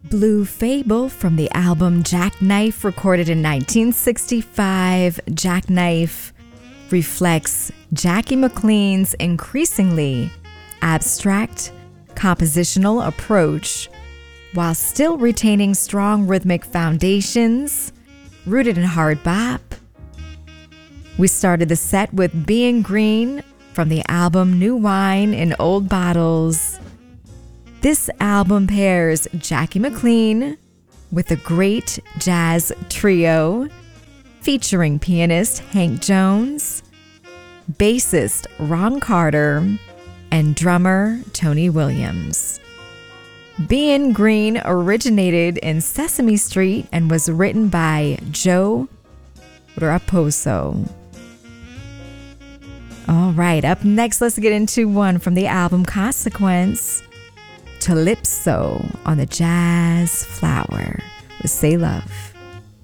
Blue Fable from the album Jackknife, recorded in 1965. Jackknife reflects Jackie McLean's increasingly abstract compositional approach while still retaining strong rhythmic foundations rooted in hard bop. We started the set with Being Green from the album New Wine in Old Bottles. This album pairs Jackie McLean with a great jazz trio featuring pianist Hank Jones, bassist Ron Carter, and drummer Tony Williams. Being Green originated in Sesame Street and was written by Joe Raposo. All right, up next, let's get into one from the album Consequence, Calypso on the Jazz Flower with Say Love.